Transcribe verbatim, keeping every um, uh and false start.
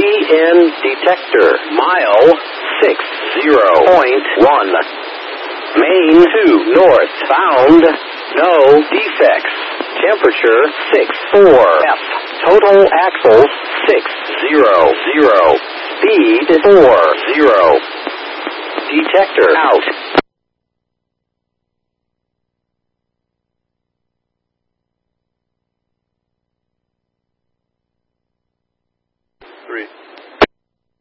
N detector. Mile six zero point one. Main two north. Found no defects. Temperature six four F. Total axles six zero zero. Speed four zero. Detector out. Three.